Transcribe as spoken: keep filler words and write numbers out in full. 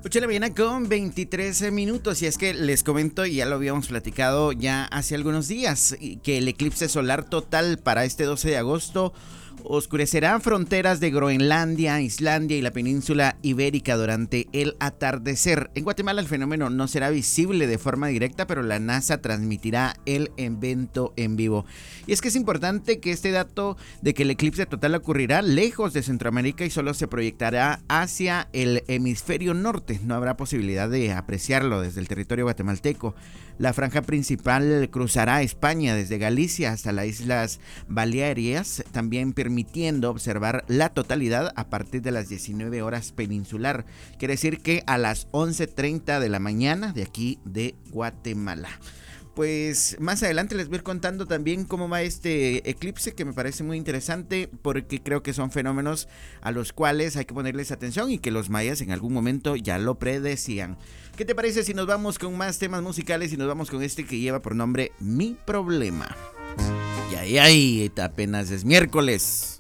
ocho de la mañana con veintitrés minutos, y es que les comento, y ya lo habíamos platicado ya hace algunos días, que el eclipse solar total para este doce de agosto oscurecerá fronteras de Groenlandia, Islandia y la península ibérica durante el atardecer. En Guatemala el fenómeno no será visible de forma directa, pero la NASA transmitirá el evento en vivo. Y es que es importante que este dato de que el eclipse total ocurrirá lejos de Centroamérica y solo se proyectará hacia el hemisferio norte. No habrá posibilidad de apreciarlo desde el territorio guatemalteco. La franja principal cruzará España desde Galicia hasta las Islas Baleares, también permitiendo observar la totalidad a partir de las diecinueve horas peninsular. Quiere decir que a las once treinta de la mañana de aquí de Guatemala. Pues más adelante les voy a ir contando también cómo va este eclipse, que me parece muy interesante porque creo que son fenómenos a los cuales hay que ponerles atención y que los mayas en algún momento ya lo predecían. ¿Qué te parece si nos vamos con más temas musicales y nos vamos con este que lleva por nombre Mi Problema? Y ahí, ahí, apenas es miércoles.